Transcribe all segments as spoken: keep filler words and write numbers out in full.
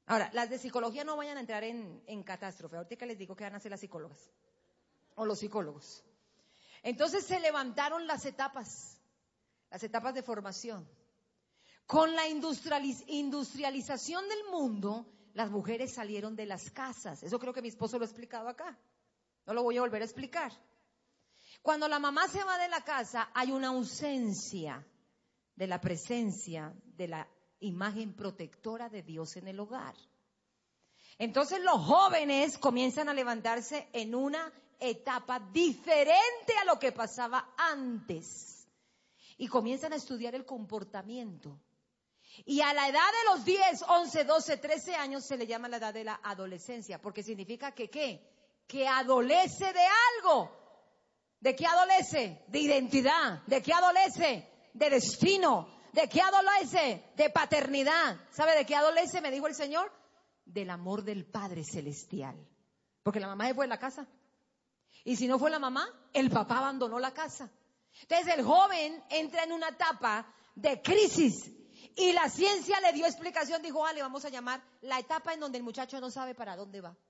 Ahora, las de psicología no vayan a entrar en, en catástrofe. Ahorita que les digo que van a hacer las psicólogas o los psicólogos. Entonces se levantaron las etapas, las etapas de formación. Con la industrializ- industrialización del mundo, las mujeres salieron de las casas. Eso creo que mi esposo lo ha explicado acá. No lo voy a volver a explicar. Cuando la mamá se va de la casa, hay una ausencia de la presencia de la imagen protectora de Dios en el hogar. Entonces los jóvenes comienzan a levantarse en una etapa diferente a lo que pasaba antes. Y comienzan a estudiar el comportamiento. Y a la edad de los diez, once, doce, trece años se le llama la edad de la adolescencia. Porque significa que ¿qué? Que adolece de algo. ¿De qué adolece? De identidad. ¿De qué adolece? De destino. ¿De qué adolece? De paternidad. ¿Sabe de qué adolece? Me dijo el Señor. Del amor del Padre Celestial. Porque la mamá se fue de la casa. Y si no fue la mamá, el papá abandonó la casa. Entonces el joven entra en una etapa de crisis. Y la ciencia le dio explicación. Dijo, ah, le vamos a llamar la etapa en donde el muchacho no sabe para dónde va.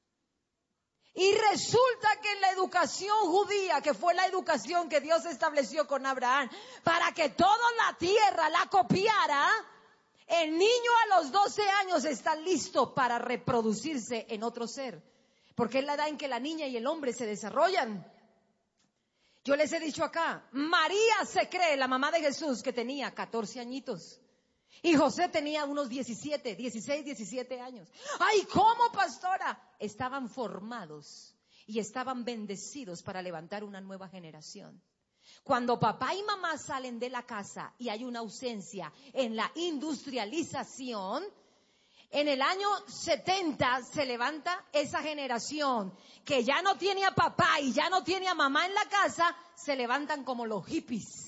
Y resulta que en la educación judía, que fue la educación que Dios estableció con Abraham, para que toda la tierra la copiara, el niño a los doce años está listo para reproducirse en otro ser. Porque es la edad en que la niña y el hombre se desarrollan. Yo les he dicho acá, María se cree, la mamá de Jesús, que tenía catorce añitos. Y José tenía unos diecisiete, dieciséis, diecisiete años. ¡Ay, cómo, pastora! Estaban formados y estaban bendecidos para levantar una nueva generación. Cuando papá y mamá salen de la casa y hay una ausencia en la industrialización, en el año setenta se levanta esa generación que ya no tiene a papá y ya no tiene a mamá en la casa, se levantan como los hippies.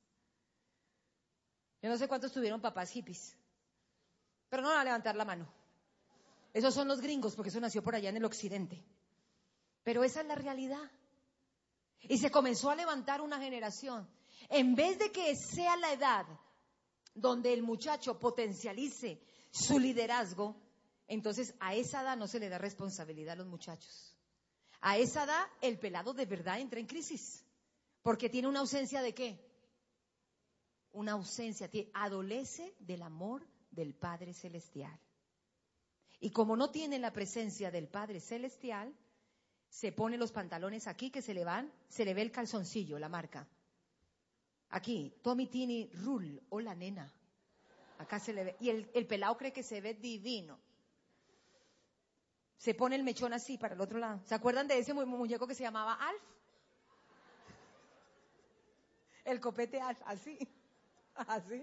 Yo no sé cuántos tuvieron papás hippies, pero no van a levantar la mano. Esos son los gringos, porque eso nació por allá en el occidente. Pero esa es la realidad. Y se comenzó a levantar una generación. En vez de que sea la edad donde el muchacho potencialice su liderazgo, entonces a esa edad no se le da responsabilidad a los muchachos. A esa edad el pelado de verdad entra en crisis. Porque tiene una ausencia de ¿qué? Una ausencia, adolece del amor del Padre Celestial. Y como no tiene la presencia del Padre Celestial, se pone los pantalones aquí que se le van, se le ve el calzoncillo, la marca. Aquí, Tommy Tini Rule, hola nena. Acá se le ve, y el, el pelado cree que se ve divino. Se pone el mechón así para el otro lado. ¿Se acuerdan de ese mu- muñeco que se llamaba Alf? El copete Alf, así. Así.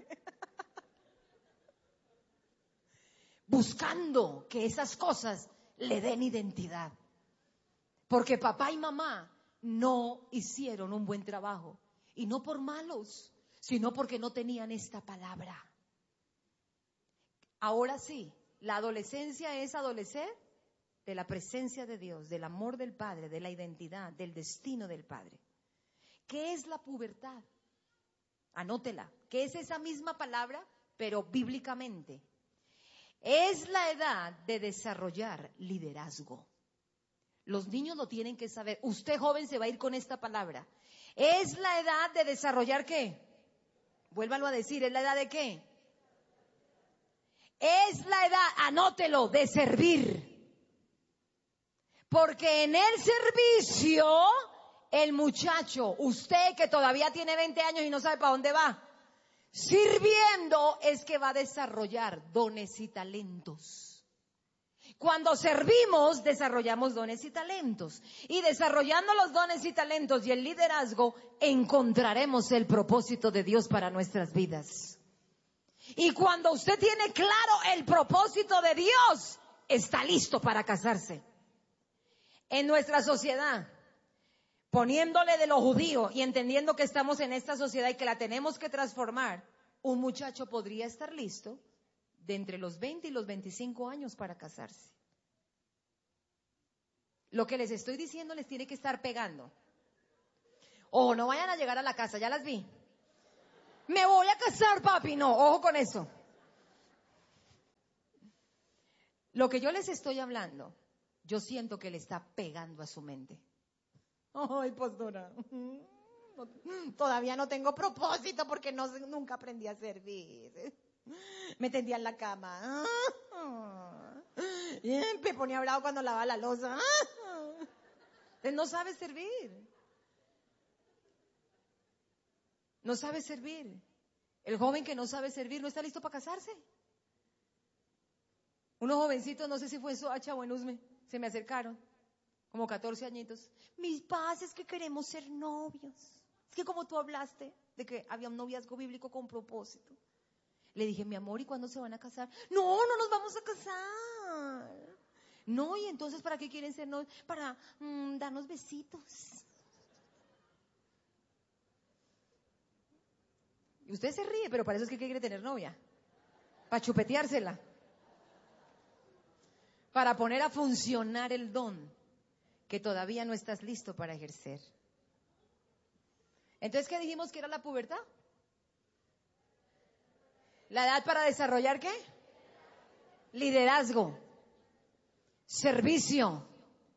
Buscando que esas cosas le den identidad. Porque papá y mamá no hicieron un buen trabajo. Y no por malos, sino porque no tenían esta palabra. Ahora sí, la adolescencia es adolecer de la presencia de Dios, del amor del Padre, de la identidad, del destino del Padre. ¿Qué es la pubertad? Anótela, que es esa misma palabra, pero bíblicamente. Es la edad de desarrollar liderazgo. Los niños lo tienen que saber. Usted joven se va a ir con esta palabra. Es la edad de desarrollar ¿qué? Vuélvalo a decir, ¿es la edad de qué? Es la edad, anótelo, de servir. Porque en el servicio, el muchacho, usted que todavía tiene veinte años y no sabe para dónde va, sirviendo es que va a desarrollar dones y talentos. Cuando servimos, desarrollamos dones y talentos. Y desarrollando los dones y talentos y el liderazgo, encontraremos el propósito de Dios para nuestras vidas. Y cuando usted tiene claro el propósito de Dios, está listo para casarse. En nuestra sociedad, poniéndole de lo judío y entendiendo que estamos en esta sociedad y que la tenemos que transformar, un muchacho podría estar listo de entre los veinte y los veinticinco años para casarse. Lo que les estoy diciendo les tiene que estar pegando. Ojo, no vayan a llegar a la casa, ya las vi. Me voy a casar, papi, no, ojo con eso. Lo que yo les estoy hablando, yo siento que le está pegando a su mente. Ay, pastora, todavía no tengo propósito porque no, nunca aprendí a servir. Me tendía en la cama. Me ponía bravo cuando lavaba la loza. Entonces no sabe servir. No sabe servir. El joven que no sabe servir no está listo para casarse. Unos jovencitos, no sé si fue en Soacha o en Usme, se me acercaron, como catorce añitos. Mis padres, es que queremos ser novios. Es que como tú hablaste de que había un noviazgo bíblico con propósito. Le dije, mi amor, ¿y cuándo se van a casar? No, no nos vamos a casar. No, ¿y entonces para qué quieren ser novios? Para mmm, darnos besitos. Y usted se ríe, pero para eso es que quiere tener novia. Para chupeteársela. Para poner a funcionar el don que todavía no estás listo para ejercer. Entonces, ¿qué dijimos que era la pubertad? ¿La edad para desarrollar qué? Liderazgo, servicio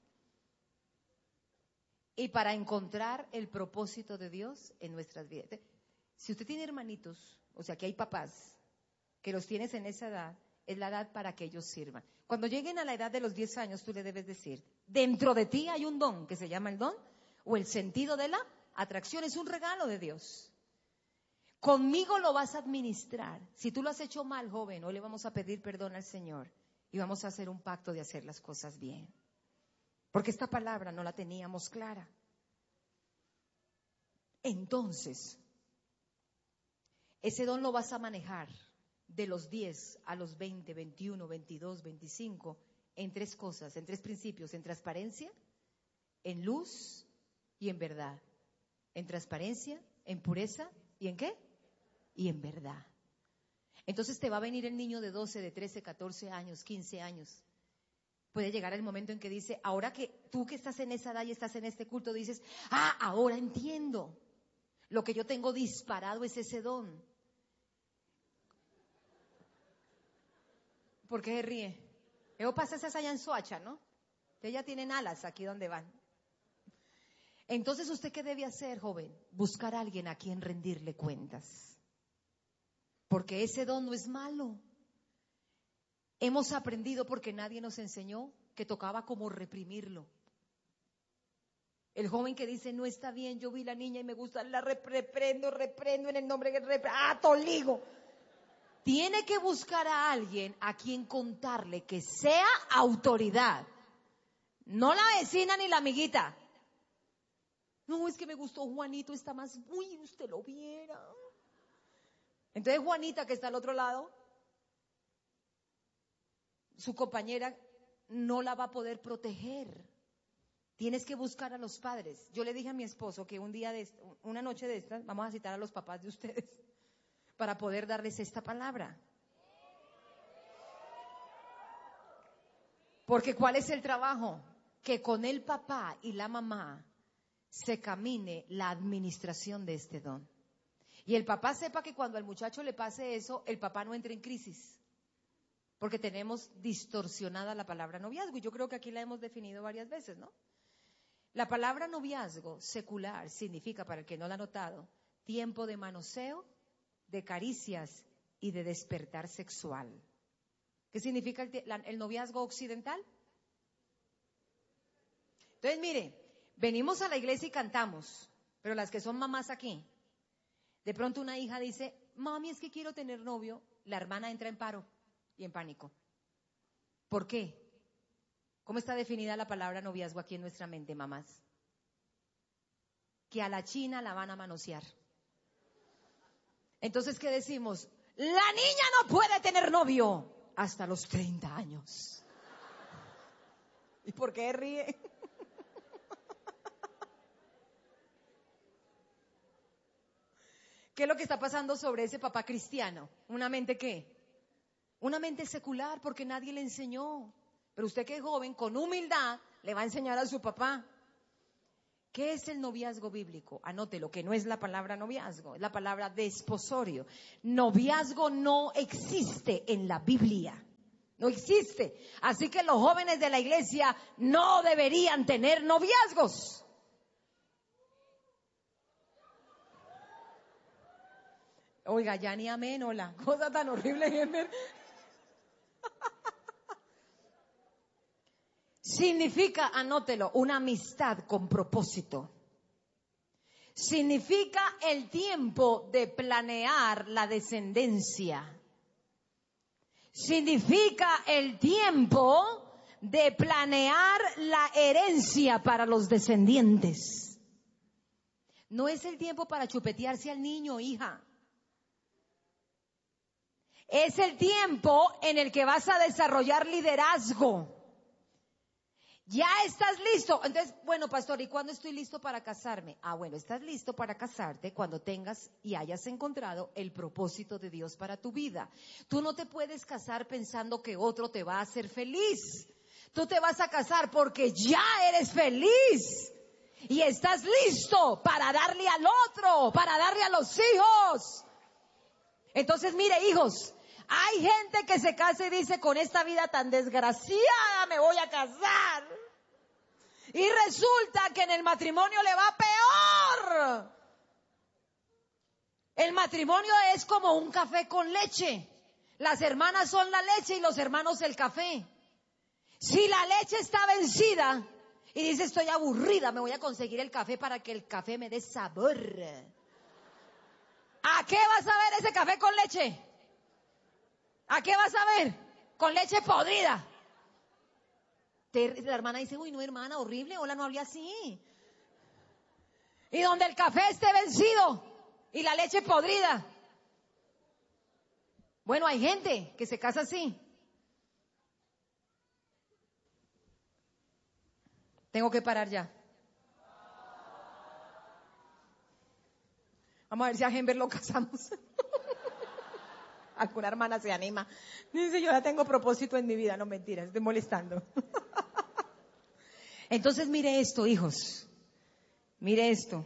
y para encontrar el propósito de Dios en nuestras vidas. Si usted tiene hermanitos, o sea que hay papás que los tienes en esa edad, es la edad para que ellos sirvan. Cuando lleguen a la edad de los diez años, tú le debes decir, dentro de ti hay un don que se llama el don o el sentido de la atracción, es un regalo de Dios. Conmigo lo vas a administrar. Si tú lo has hecho mal, joven, hoy le vamos a pedir perdón al Señor y vamos a hacer un pacto de hacer las cosas bien. Porque esta palabra no la teníamos clara. Entonces, ese don lo vas a manejar de los diez a los veinte, veintiuno, veintidós, veinticinco, en tres cosas, en tres principios, en transparencia, en luz y en verdad. En transparencia, en pureza y en ¿qué? Y en verdad. Entonces te va a venir el niño de doce, de trece, catorce años, quince años. Puede llegar el momento en que dice, ahora que tú que estás en esa edad y estás en este culto, dices, ah, ahora entiendo. Lo que yo tengo disparado es ese don. ¿Por qué se ríe? Eso pasa esas allá en Soacha, ¿no? Ustedes ya tienen alas aquí donde van. Entonces, ¿usted qué debe hacer, joven? Buscar a alguien a quien rendirle cuentas. Porque ese don no es malo. Hemos aprendido porque nadie nos enseñó que tocaba como reprimirlo. El joven que dice, no está bien, yo vi la niña y me gusta, la reprendo, reprendo en el nombre de reprendo, ¡ah, toligo! Tiene que buscar a alguien a quien contarle que sea autoridad. No la vecina ni la amiguita. No, es que me gustó Juanito, está más, uy, usted lo viera. Entonces Juanita, que está al otro lado, su compañera no la va a poder proteger. Tienes que buscar a los padres. Yo le dije a mi esposo que un día de una noche de estas, vamos a citar a los papás de ustedes para poder darles esta palabra. Porque ¿cuál es el trabajo? Que con el papá y la mamá se camine la administración de este don. Y el papá sepa que cuando al muchacho le pase eso, el papá no entre en crisis. Porque tenemos distorsionada la palabra noviazgo. Y yo creo que aquí la hemos definido varias veces, ¿no? La palabra noviazgo secular significa, para el que no la ha notado, tiempo de manoseo, de caricias y de despertar sexual. ¿Qué significa el, la, el noviazgo occidental? Entonces, mire, venimos a la iglesia y cantamos, pero las que son mamás aquí, de pronto una hija dice, mami, es que quiero tener novio, la hermana entra en paro y en pánico. ¿Por qué? ¿Cómo está definida la palabra noviazgo aquí en nuestra mente, mamás? Que a la china la van a manosear. Entonces, ¿qué decimos? La niña no puede tener novio hasta los treinta años. ¿Y por qué ríe? ¿Qué es lo que está pasando sobre ese papá cristiano? ¿Una mente qué? Una mente secular, porque nadie le enseñó. Pero usted que es joven, con humildad, le va a enseñar a su papá. ¿Qué es el noviazgo bíblico? Anótelo, que no es la palabra noviazgo, es la palabra desposorio. Noviazgo no existe en la Biblia. No existe. Así que los jóvenes de la iglesia no deberían tener noviazgos. Oiga, ya ni amén, hola. Cosa tan horrible, Gember. Significa, anótelo, una amistad con propósito. Significa el tiempo de planear la descendencia. Significa el tiempo de planear la herencia para los descendientes. No es el tiempo para chupetearse al niño, hija. Es el tiempo en el que vas a desarrollar liderazgo. Ya estás listo. Entonces, bueno, pastor, ¿y cuándo estoy listo para casarme? Ah, bueno, estás listo para casarte cuando tengas y hayas encontrado el propósito de Dios para tu vida. Tú no te puedes casar pensando que otro te va a hacer feliz. Tú te vas a casar porque ya eres feliz. Y estás listo para darle al otro, para darle a los hijos. Entonces, mire, hijos, hay gente que se casa y dice, con esta vida tan desgraciada me voy a casar. Y resulta que en el matrimonio le va peor. El matrimonio es como un café con leche. Las hermanas son la leche y los hermanos el café. Si la leche está vencida y dice, estoy aburrida, me voy a conseguir el café para que el café me dé sabor. ¿A qué vas a ver ese café con leche? ¿A qué vas a ver? Con leche podrida. Te, la hermana dice, uy, no, hermana, horrible, hola, no hablé así. Y donde el café esté vencido y la leche podrida. Bueno, hay gente que se casa así. Tengo que parar ya. Vamos a ver si a Gember lo casamos. Alguna hermana se anima. Dice, yo ya tengo propósito en mi vida. No, mentira, estoy molestando. Entonces, mire esto, hijos. Mire esto.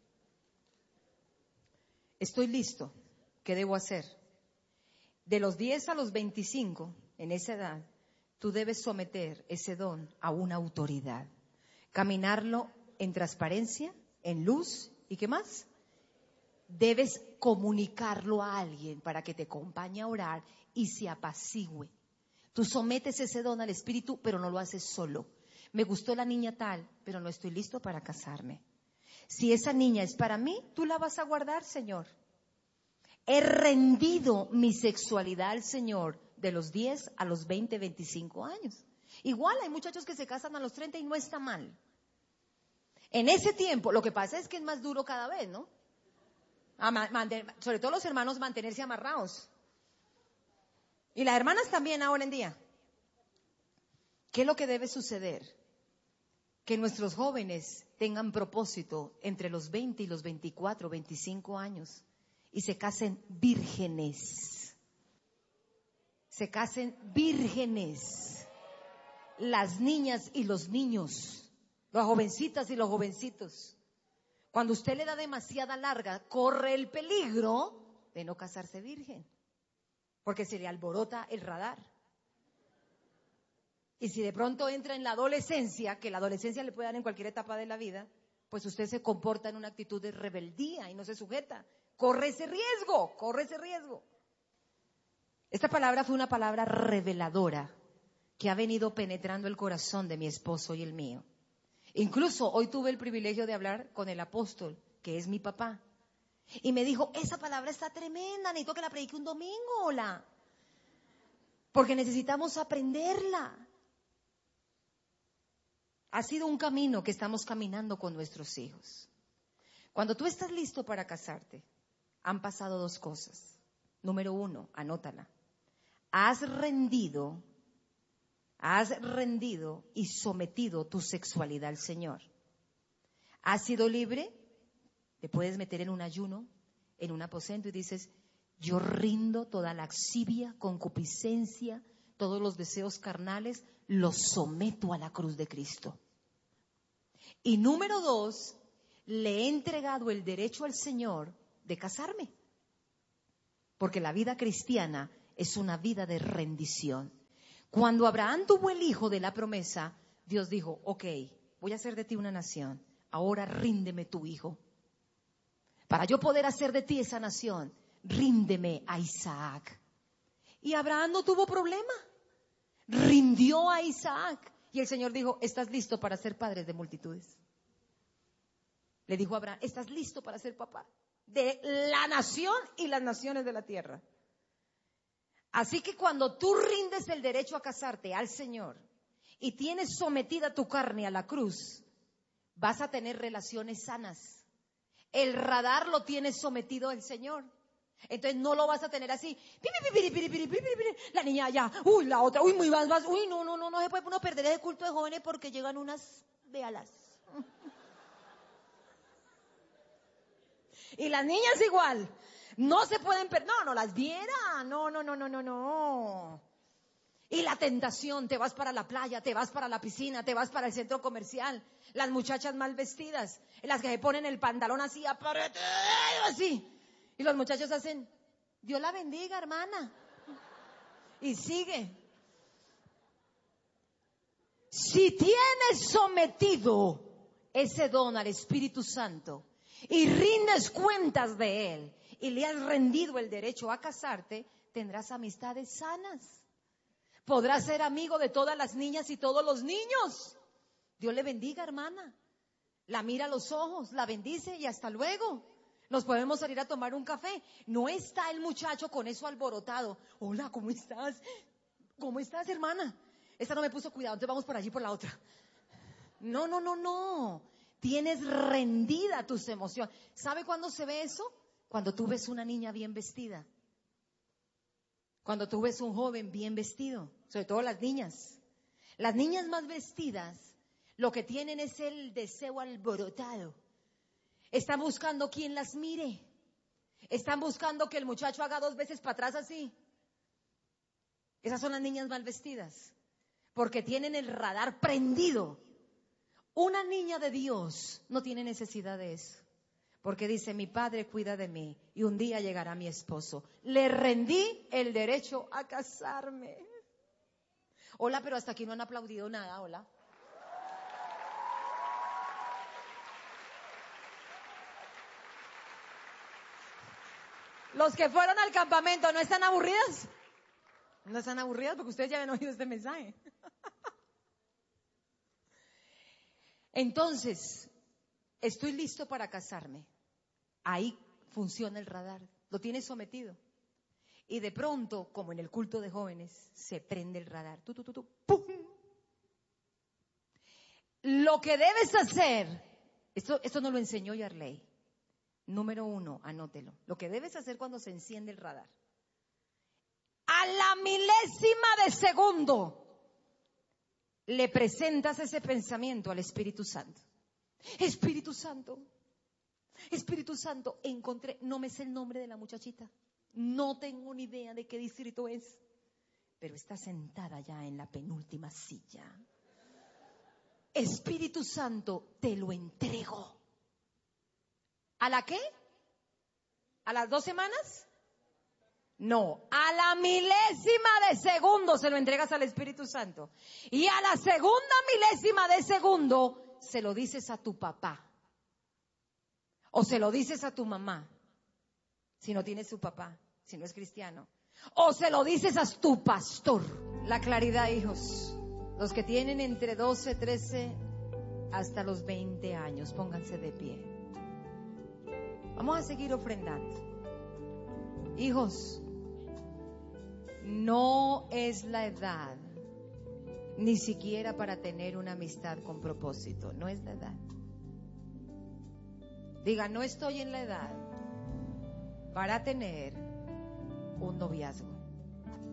Estoy listo. ¿Qué debo hacer? De los diez a los veinticinco, en esa edad, tú debes someter ese don a una autoridad. Caminarlo en transparencia, en luz, ¿y qué más? Debes comunicarlo a alguien para que te acompañe a orar y se apacigüe. Tú sometes ese don al Espíritu, pero no lo haces solo. Me gustó la niña tal, pero no estoy listo para casarme. Si esa niña es para mí, tú la vas a guardar, Señor. He rendido mi sexualidad al Señor de los diez a los veinte, veinticinco años. Igual hay muchachos que se casan a los treinta y no está mal. En ese tiempo, lo que pasa es que es más duro cada vez, ¿no? Sobre todo los hermanos mantenerse amarrados. Y las hermanas también ahora en día. ¿Qué es lo que debe suceder? Que nuestros jóvenes tengan propósito entre los veinte y los veinticuatro, veinticinco años y se casen vírgenes. Se casen vírgenes. Las niñas y los niños, las jovencitas y los jovencitos. Cuando usted le da demasiada larga, corre el peligro de no casarse virgen, porque se le alborota el radar. Y si de pronto entra en la adolescencia, que la adolescencia le puede dar en cualquier etapa de la vida, pues usted se comporta en una actitud de rebeldía y no se sujeta. Corre ese riesgo, corre ese riesgo. Esta palabra fue una palabra reveladora que ha venido penetrando el corazón de mi esposo y el mío. Incluso hoy tuve el privilegio de hablar con el apóstol, que es mi papá. Y me dijo, esa palabra está tremenda, necesito que la predique un domingo, hola. Porque necesitamos aprenderla. Ha sido un camino que estamos caminando con nuestros hijos. Cuando tú estás listo para casarte, han pasado dos cosas. Número uno, anótala. Has rendido, has rendido y sometido tu sexualidad al Señor. Has sido libre, te puedes meter en un ayuno, en un aposento y dices, yo rindo toda laxivia, concupiscencia, todos los deseos carnales, los someto a la cruz de Cristo. Y número dos, le he entregado el derecho al Señor de casarme. Porque la vida cristiana es una vida de rendición. Cuando Abraham tuvo el hijo de la promesa, Dios dijo, ok, voy a hacer de ti una nación. Ahora ríndeme tu hijo. Para yo poder hacer de ti esa nación, ríndeme a Isaac. Y Abraham no tuvo problema. Rindió a Isaac. Y el Señor dijo, ¿estás listo para ser padre de multitudes? Le dijo a Abraham, ¿estás listo para ser papá de la nación y las naciones de la tierra? Así que cuando tú rindes el derecho a casarte al Señor y tienes sometida tu carne a la cruz, vas a tener relaciones sanas. El radar lo tiene sometido el Señor. Entonces no lo vas a tener así. La niña allá, uy, la otra, uy, muy más, más, uy, no, no, no, no se puede uno perder ese culto de jóvenes porque llegan unas, véalas. Y las niñas igual. No se pueden perder, no, no las viera, no, no, no, no, no, no. Y la tentación, te vas para la playa, te vas para la piscina, te vas para el centro comercial. Las muchachas mal vestidas, las que se ponen el pantalón así, apretado, así. Y los muchachos hacen, Dios la bendiga, hermana. Y sigue. Si tienes sometido ese don al Espíritu Santo y rindes cuentas de Él y le has rendido el derecho a casarte, tendrás amistades sanas. Podrás ser amigo de todas las niñas y todos los niños. Dios le bendiga, hermana. La mira a los ojos, la bendice y hasta luego. Nos podemos salir a tomar un café. No está el muchacho con eso alborotado. Hola, ¿cómo estás? ¿Cómo estás, hermana? Esta no me puso cuidado, entonces vamos por allí por la otra. No, no, no, no. Tienes rendida tus emociones. ¿Sabe cuándo se ve eso? Cuando tú ves una niña bien vestida. Cuando tú ves un joven bien vestido. Sobre todo las niñas. Las niñas más vestidas, lo que tienen es el deseo alborotado. Están buscando quien las mire. Están buscando que el muchacho haga dos veces para atrás así. Esas son las niñas mal vestidas. Porque tienen el radar prendido. Una niña de Dios no tiene necesidad de eso. Porque dice, mi padre cuida de mí y un día llegará mi esposo. Le rendí el derecho a casarme. Hola, pero hasta aquí no han aplaudido nada, hola. Los que fueron al campamento, ¿no están aburridas? No están aburridas porque ustedes ya han oído este mensaje. Entonces, estoy listo para casarme. Ahí funciona el radar, lo tienes sometido. Y de pronto, como en el culto de jóvenes, se prende el radar. Tú, tú, tú, tú, ¡pum! Lo que debes hacer, esto, esto nos lo enseñó Yarley. Número uno, anótelo. Lo que debes hacer cuando se enciende el radar. A la milésima de segundo, le presentas ese pensamiento al Espíritu Santo. Espíritu Santo, Espíritu Santo, encontré, no me sé el nombre de la muchachita. No tengo ni idea de qué distrito es. Pero está sentada ya en la penúltima silla. Espíritu Santo, te lo entrego. ¿A la qué? ¿A las dos semanas? No, a la milésima de segundo se lo entregas al Espíritu Santo. Y a la segunda milésima de segundo se lo dices a tu papá. O se lo dices a tu mamá, si no tienes su papá, si no es cristiano. O se lo dices a tu pastor. La claridad, hijos. Los que tienen entre doce, trece hasta los veinte años, pónganse de pie. Vamos a seguir ofrendando. Hijos, no es la edad, ni siquiera para tener una amistad con propósito. No es la edad. Diga, no estoy en la edad para tener un noviazgo.